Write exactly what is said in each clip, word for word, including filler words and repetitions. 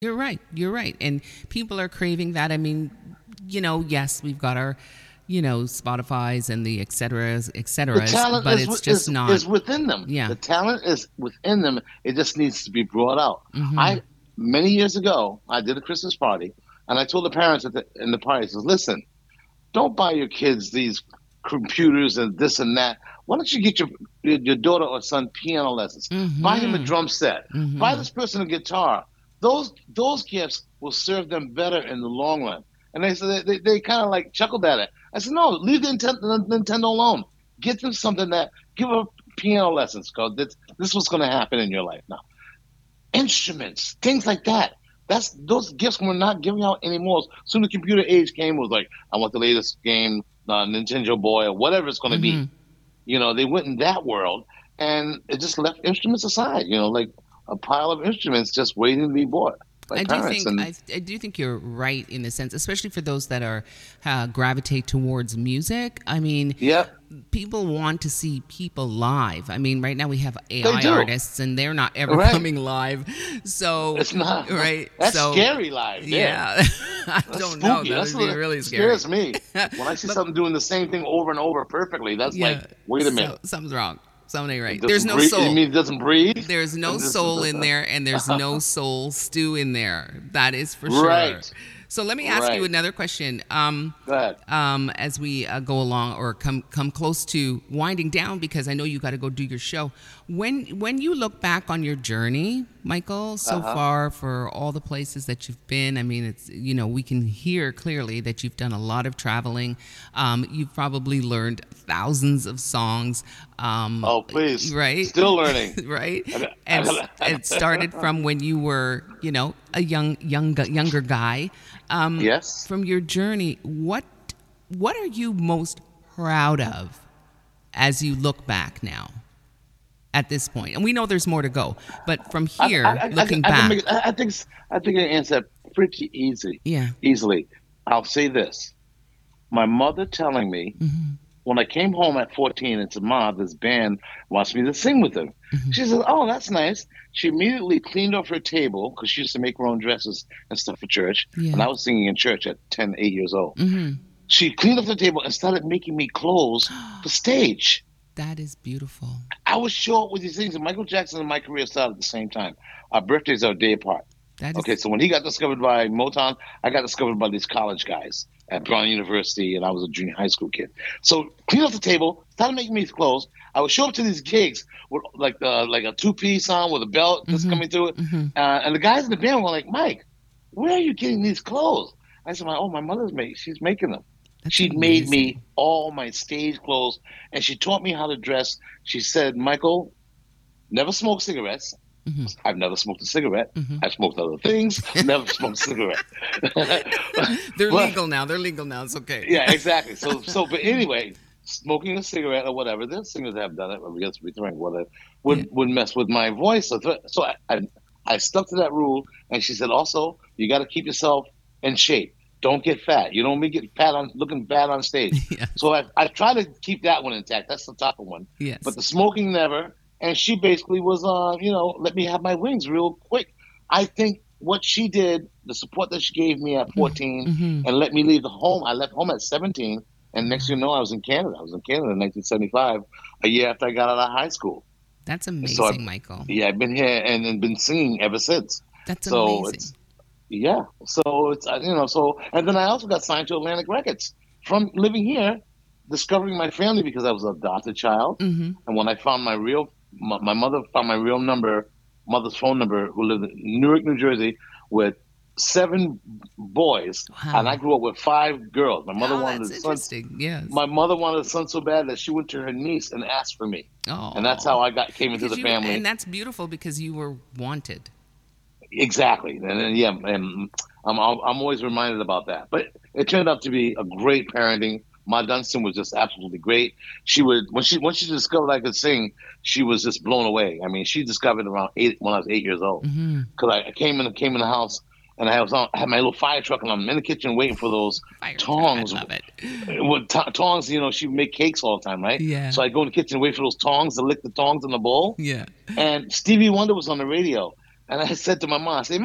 You're right. You're right. And people are craving that. I mean, you know, yes, we've got our, you know, Spotify's and the et ceteras, et The ceteras, talent but is it's just is not, is within them. yeah. The talent is within them. It just needs to be brought out. Mm-hmm. I Many years ago, I did a Christmas party, and I told the parents at the in the party, I says, "Listen, don't buy your kids these computers and this and that. Why don't you get your your, your daughter or son piano lessons? Buy him a Mm-hmm. drum set. Buy Mm-hmm. this person a guitar. Those those gifts will serve them better in the long run." And they said they, they kind of like chuckled at it. I said, "No, leave the Nintendo, Nintendo alone. Get them something that give them piano lessons because this this is what's going to happen in your life now. Instruments, things like that. That's those gifts we're not giving out anymore. Soon the computer age came, it was like, I want the latest game, uh, Nintendo Boy or whatever it's going to Mm-hmm. be. You know, they went in that world and it just left instruments aside. You know, like a pile of instruments just waiting to be bought by I do parents. think And I, I do think you're right in the sense, especially for those that are uh, gravitate towards music. I mean, yeah, people want to see people live. I mean, right now we have they A I do. artists, and they're not ever Right. coming live. So, It's not. right? That's So, scary live there. yeah, I That's don't know. spooky. That That's would be what really scary. scares me. When I see But something doing the same thing over and over perfectly, that's like, yeah, wait a so minute. something's wrong. Something ain't It right. There's doesn't no breathe. You soul. mean it doesn't breathe? There's no And this, soul in there, and there's no soul stew in there. That is for sure. right, So let me ask you right. another question. Um, Go ahead. um, as we uh, go along or come come close to winding down, because I know you got to go do your show. When when you look back on your journey, Michael, so Uh huh. far for all the places that you've been, I mean, it's you know we can hear clearly that you've done a lot of traveling. Um, you've probably learned thousands of songs. Um, Oh, please. right? Still learning. Right? I got- I And got- it started from when you were, you know, a young, young, younger guy. Um, Yes. from your journey, what, what are you most proud of as you look back now at this point? And we know there's more to go, but from I, here, I, I, I, looking I can back, make it, I I think I think I can answer that pretty easy, yeah. easily. I'll say this: my mother telling me Hmm. when I came home at fourteen and said, "Ma, this band wants me to sing with them." Hmm. She said, "Oh, that's nice." She immediately cleaned off her table because she used to make her own dresses and stuff for church, and Yeah. I was singing in church at ten, eight years old. Hmm. She cleaned off the table and started making me clothes for stage. That is beautiful. I was short with these things, and Michael Jackson and my career started at the same time. Our birthdays are a day apart. That Okay, is, so when he got discovered by Motown, I got discovered by these college guys at Brown University, and I was a junior high school kid. So clean off the table, started making me clothes. I would show up to these gigs with like the like a two piece on with a belt just hmm coming through it, hmm uh, and the guys in the band were like, "Mike, where are you getting these clothes?" I said, "Oh, my mother's made. She's making them." That's She made me amazing. all my stage clothes, and she taught me how to dress. She said, "Michael, never smoke cigarettes." Hmm. I've never smoked a cigarette. Hmm. I've smoked other things. Never smoked a cigarette. They're But legal now. They're legal now. It's okay. yeah, exactly. So, so, but anyway, smoking a cigarette or whatever, there's singers that have done it. I guess we drink whatever Yeah. would would mess with my voice. So, so I, I I stuck to that rule. And she said, also, you got to keep yourself in shape. Don't get fat. You don't be getting fat on looking fat on stage. Yeah. So I I try to keep that one intact. That's the top one. But Yes. the smoking never. And she basically was, uh, you know, let me have my wings real quick. I think what she did, the support that she gave me at fourteen, Hmm. and let me leave the home. I left home at seventeen, and next thing you know, I was in Canada. I was in Canada in nineteen seventy-five, a year after I got out of high school. That's And so I, amazing, Michael. yeah, I've been here and, and been singing ever since. That's So it's amazing. yeah. So it's uh, you know so and then I also got signed to Atlantic Records from living here, discovering my family because I was an adopted child. Hmm. And when I found my real, my, my mother found my real number, mother's phone number, who lived in Newark, New Jersey, with seven boys, and I Wow. grew up with five girls. My mother Oh, wanted that's a son. interesting. Yes. My mother wanted a son so bad that she went to her niece and asked for me, and that's Oh, how I got came into because the you, and family. that's beautiful because you were wanted. Exactly, and then, yeah, and I'm I'm always reminded about that. But it turned out to be a great parenting. Ma Dunstan was just absolutely great. She would when she once she discovered I could sing, she was just blown away. I mean, she discovered around eight when I was eight years old Hmm. because I, I came in came in the house and I was on, I had my little fire truck and I'm in the kitchen waiting for those Fire truck. I tongs. love it. With t- tongs, you know, she would make cakes all the time, right? Yeah. So I go in the kitchen and wait for those tongs to lick the tongs in the bowl. Yeah. And Stevie Wonder was on the radio. And I said to my mom, I said, "Ma,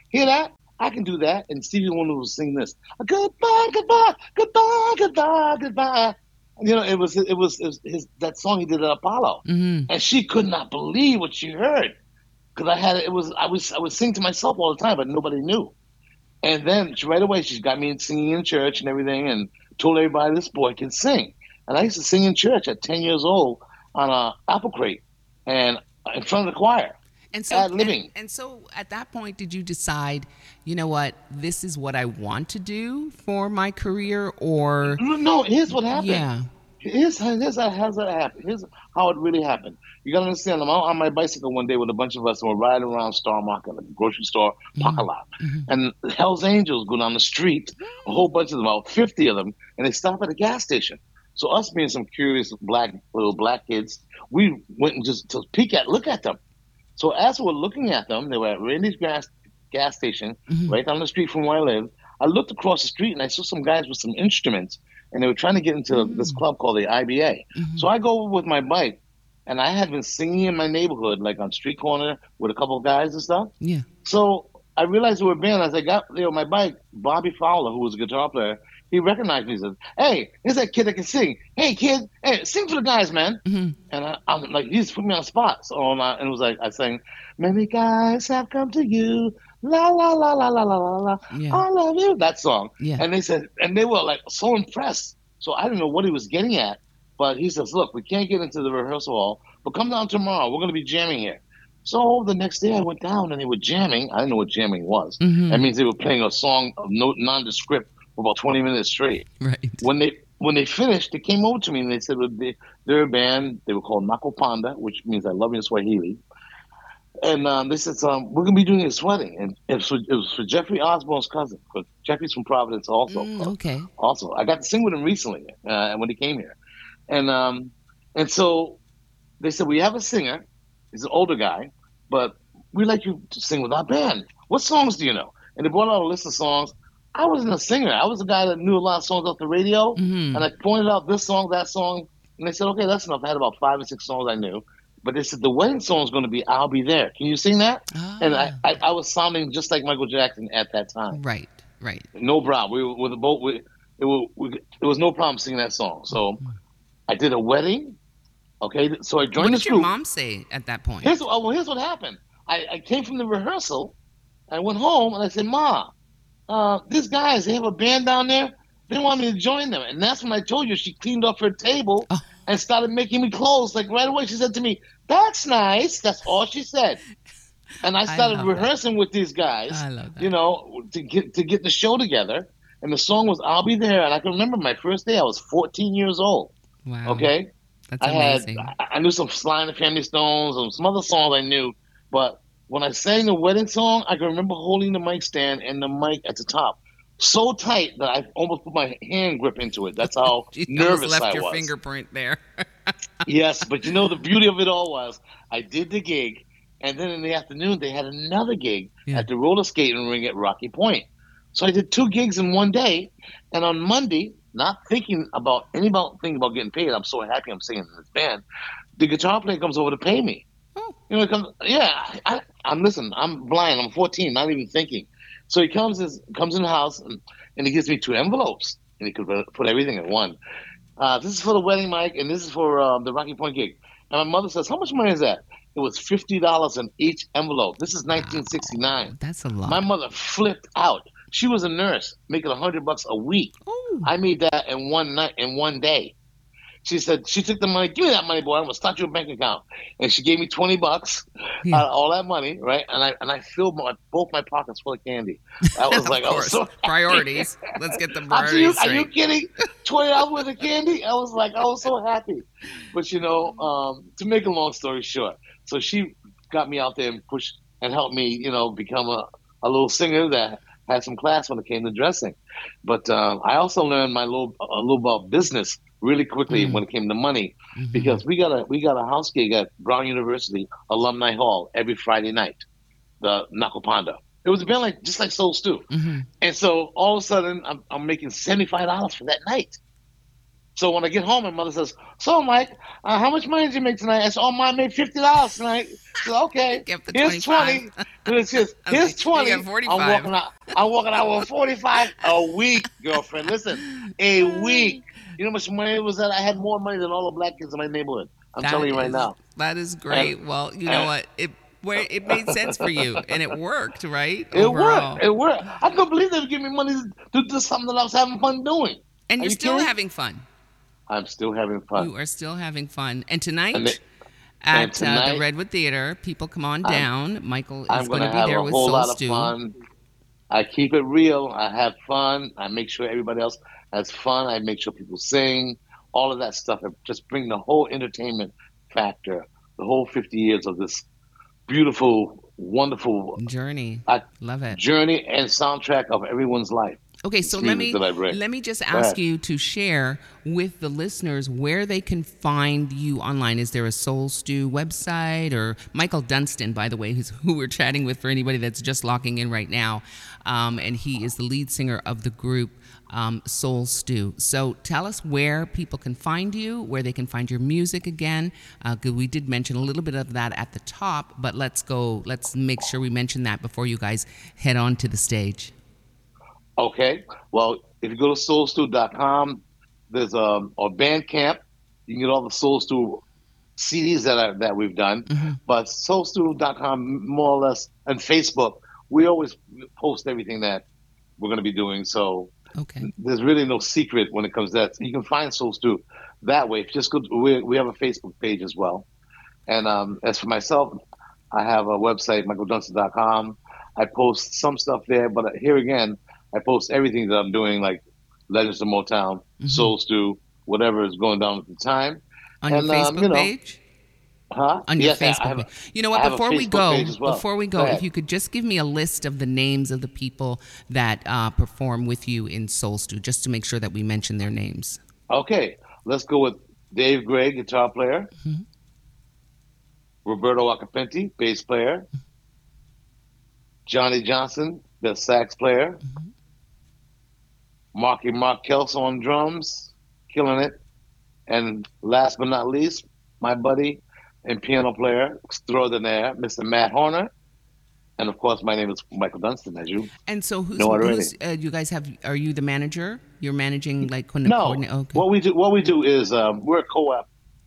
Hear that? I can do that. And Stevie Wonder was singing this. Goodbye, goodbye, goodbye, goodbye, goodbye. You know, it was it was, it was his that song he did at Apollo, Mm-hmm. and she could not believe what she heard because I had it was I was I was singing to myself all the time, but nobody knew. And then she, right away she got me singing in church and everything, and told everybody this boy can sing. And I used to sing in church at ten years old on a apple crate and in front of the choir, And so, ad and, libbing. and so, at that point, did you decide, you know what, this is what I want to do for my career, or No, here's what happened. yeah, Here's, here's how how's that happen. Here's how it really happened. You gotta understand. I'm out on my bicycle one day with a bunch of us, and we're riding around Star Market, like a grocery store parking lot. And the Hell's Angels go down the street, a whole bunch of them, about fifty of them, and they stop at a gas station. So us being some curious black little black kids, we went and just to peek at, look at them. So as we're looking at them, they were at Randy's gas gas station, right down the street from where I live. I looked across the street and I saw some guys with some instruments, and they were trying to get into this club called the I B A. So I go with my bike, and I had been singing in my neighborhood, like on street corner with a couple of guys and stuff. yeah, So I realized they were a band. As I got there on my bike, Bobby Fowler, who was a guitar player, he recognized me. He said, "Hey, here's that kid that can sing. Hey, kid, hey, sing for the guys, man." Mm-hmm. And I, I'm like, he just put me on the spot. So um, I, and it was like I sang, "Many guys have come to you, la la la la la la la la. Yeah. I love you." That song. Yeah. And they said, and they were like so impressed. So I didn't know what he was getting at, but he says, "Look, we can't get into the rehearsal hall, but come down tomorrow. We're going to be jamming here." So the next day I went down and they were jamming. I didn't know what jamming was. Mhm. That means they were playing a song of no, nondescript for about twenty minutes straight. right, When they when they finished, they came over to me and they said, well, they, they're a band. They were called Nakopanda, which means I love you in Swahili. And um, they said, um, we're going to be doing this wedding. And it was, for, it was for Jeffrey Osborne's cousin, because Jeffrey's from Providence also. Mm, okay, Also, I got to sing with him recently uh, when he came here. And um, and so they said, we have a singer. He's an older guy, but we'd like you to sing with our band. What songs do you know? And they brought out a list of songs. I wasn't a singer. I was a guy that knew a lot of songs off the radio. Mhm. And I pointed out this song, that song. And they said, okay, that's enough. I had about five or six songs I knew. But they said, the wedding song is going to be I'll Be There. Can you sing that? Ah. And I, I, I was sounding just like Michael Jackson at that time. right, right. No problem. We were with the boat. We, it, was, we, it was no problem singing that song. So I did a wedding. Okay, so I joined What this did your group. mom say at that point? Here's, oh, well, here's what happened. I, I came from the rehearsal. I went home and I said, Ma, uh, these guys, they have a band down there. They want me to join them. And that's when I told you she cleaned off her table Oh. and started making me clothes. Like right away, she said to me, that's nice. That's all she said. And I started love that. rehearsing with these guys, I love that. you know, to get to get the show together. And the song was I'll Be There. And I can remember my first day, I was fourteen years old. Wow. Okay? That's I had amazing. I I knew some Sly and the Family Stones and some other songs I knew, but when I sang the wedding song, I can remember holding the mic stand and the mic at the top so tight that I almost put my hand grip into it. That's how you nervous almost left I your was. fingerprint there. Yes, but you know the beauty of it all was I did the gig, and then in the afternoon they had another gig Yeah. at the roller skating ring at Rocky Point. So I did two gigs in one day, and on Monday, not thinking about any about thing about getting paid, I'm so happy I'm singing in this band. The guitar player comes over to pay me. Oh. You know, he comes, yeah, I, I'm listen. I'm blind. I'm fourteen, not even thinking. So he comes, his, comes in the house, and, and he gives me two envelopes, and he could put- put everything in one. Uh, this is for the wedding, Mike, and this is for um, the Rocky Point gig. And my mother says, "How much money is that?" It was fifty dollars in each envelope. This is nineteen sixty-nine. That's a lot. My mother flipped out. She was a nurse, making a hundred bucks a week. Ooh. I made that in one night, in one day. She said, she took the money, give me that money, boy. I'm gonna start your bank account. And she gave me twenty bucks, Yeah. out of all that money, right? And I and I filled my, both my pockets full of candy. I was Of like, I was course. so Priorities. Let's get the Are you, priorities are you straight. kidding? Twenty dollars worth of candy? I was like, I was so happy. But you know, um, to make a long story short, so she got me out there and pushed and helped me, you know, become a, a little singer that had some class when it came to dressing. But um, I also learned my little a little about business really quickly Mm. when it came to money, Mhm. because we got a we got a house gig at Brown University Alumni Hall every Friday night, the Nakopanda. It was a band like just like Soul Stew. Mhm. And so all of a sudden, I'm, I'm making seventy-five dollars for that night. So when I get home, my mother says, "So, Mike, uh, how much money did you make tonight?" I said, "Oh, mom made fifty dollars tonight." She said, "Okay, Give the here's twenty-five. twenty." And it says, Okay, "Here's you got twenty." I'm forty-five. walking out. I'm walking out with forty-five a week, girlfriend. Listen, a week. You know how much money it was that? I had more money than all the black kids in my neighborhood. I'm That telling you right is now. that is And, great. Well, you know and what? It where it made sense for you and it worked, right? it worked. Overall. It worked. I couldn't believe they would give me money to do something that I was having fun doing. And Are you're you still kidding? having fun. I'm still having fun. You are still having fun. And And, they, tonight and at uh, the tonight, Redwood Theater, people come on I'm down. Michael I'm is going to gonna be have there a with whole Soul lot of Stew. fun. I keep it real. I have fun. I make sure everybody else has fun. I make sure people sing. All of that stuff. I just bring the whole entertainment factor, the whole fifty years of this beautiful, wonderful Journey. uh, Love it. journey and soundtrack of everyone's life. Okay, This so let music me that I bring. let me just Go ask ahead. you to share with the listeners where they can find you online. Is there a Soul Stew website or Michael Dunstan, by the way, who's who we're chatting with for anybody that's just locking in right now, um, and he is the lead singer of the group um, Soul Stew. So tell us where people can find you, where they can find your music again. Uh, 'cause we did mention a little bit of that at the top, but let's go. Let's make sure we mention that before you guys head on to the stage. Okay. Well, if you go to soul stew dot com, there's um, a Bandcamp. You can get all the Soul Stew C Ds that are, that we've done. Mm-hmm. But soul stew dot com, more or less, and Facebook, we always post everything that we're going to be doing. So Okay. there's really no secret when it comes to that. You can find Soul Stew that way. If you just go, to, we we have a Facebook page as well. And um, as for myself, I have a website, michael dunstan dot com. I post some stuff there, but here again, I post everything that I'm doing, like Legends of Motown, Mm-hmm. Soul Stew, whatever is going down at the time. On your And um, Facebook you know, page? huh? On your Yes, I I Facebook have. A, page. You know I what? have a Before we Facebook go, page as well. before we Go go, ahead. if you could just give me a list of the names of the people that uh, perform with you in Soul Stew, just to make sure that we mention their names. Okay, let's go with Dave Gray, guitar player. Mhm. Roberto Acapenti, bass player. Johnny Johnson, the sax player. Mhm. Marky Mark Kelso on drums, killing it. And last but not least, my buddy and piano player extraordinaire, Mister Matt Horner. And of course, my name is Michael Dunstan, as you And so, who's, know already. who's uh, you guys have? Are you the manager? You're managing like when No, coordinate? Okay. what we do, what we do is um, we're a co-op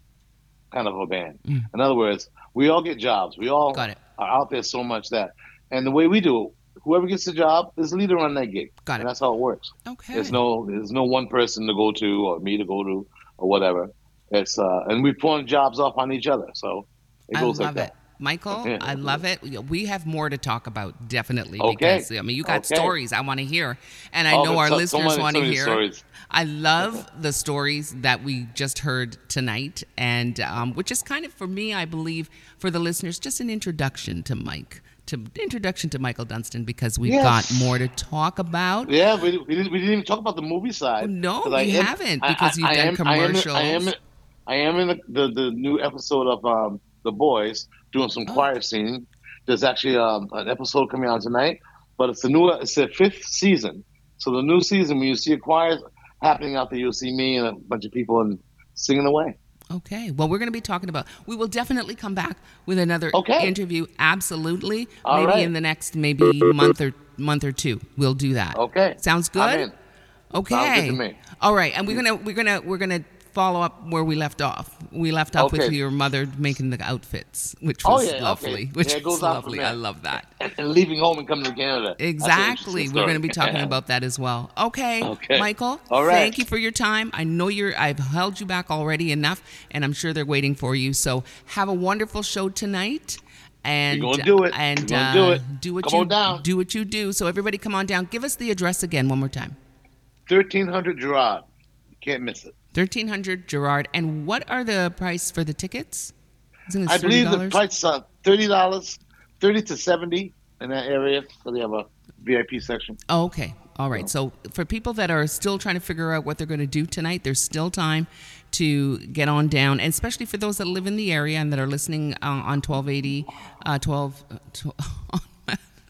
kind of a band. Mm. In other words, we all get jobs. We all Got it. are out there so much that, and the way we do it, whoever gets the job is the leader on that gig. Got it. And that's how it works. Okay. There's no there's no one person to go to or me to go to or whatever. It's uh, and we pawn jobs off on each other. So it I goes love like it. that. Michael, Yeah. I love it. We have more to talk about, definitely. Okay. Because, I mean, you got Okay. stories I want to hear. And I Oh, know but our so- so listeners many- want so to many hear. stories. I love the stories that we just heard tonight. And um, which is kind of, for me, I believe, for the listeners, just an introduction to Mike. To introduction to Michael Dunstan, because we've Yes. got more to talk about. Yeah, we, we, didn't, we didn't even talk about the movie side. No, 'Cause I we am- haven't, I- because I- you've I done am- I am in- commercials. I am, in- I am in the, the, the new episode of um, The Boys doing some Oh. choir singing. There's actually um, an episode coming out tonight, but it's the new it's the fifth season. So the new season, when you see a choir happening out there, you'll see me and a bunch of people and singing away. Okay. Well, we're going to be talking about. We will definitely come back with another Okay. interview. Absolutely. All maybe right. in the next maybe month or month or two, we'll do that. Okay. Sounds good. I'm in. Okay. Sounds good to me. All right, and we're gonna we're gonna we're gonna follow up where we left off. We left off with Okay. your mother making the outfits, which Oh, was yeah, okay. lovely. Which Yeah, it was goes on from lovely. there. I love that. And, and leaving home and coming to Canada. That's an Exactly. interesting We're going to be story. talking about that as well. Okay. Okay. Michael, All right. thank you for your time. I know you're I've held you back already enough, and I'm sure they're waiting for you. So have a wonderful show tonight. And We're gonna do it. And We're gonna uh, do it. do what Come you on down. do what you do. So everybody come on down. Give us the address again one more time. thirteen hundred Gerard. You can't miss it. thirteen hundred Gerard. And what are the price for the tickets? Isn't it I believe the thirty dollars? price is thirty dollars, thirty to seventy in that area. So they have a V I P section. Oh, okay. All right. So for people that are still trying to figure out what they're going to do tonight, there's still time to get on down, and especially for those that live in the area and that are listening uh, on twelve eighty, uh, twelve, uh, twelve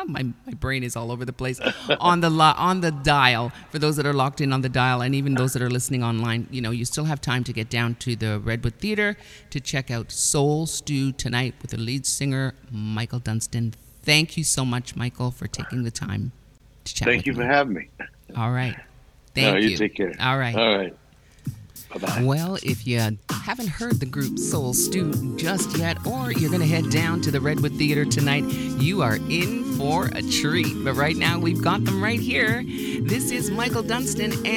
my, my brain is all over the place. on the lo- on the dial, for those that are locked in on the dial, and even those that are listening online, you know, you still have time to get down to the Redwood Theatre to check out Soul Stew tonight with the lead singer, Michael Dunstan. Thank you so much, Michael, for taking the time to chat Thank with you me. for having me. All right. Thank no, you. You take care. All right. All right. Bye-bye. Well, if you haven't heard the group Soul Stew just yet, or you're going to head down to the Redwood Theatre tonight, you are in for a treat. But right now, we've got them right here. This is Michael Dunstan and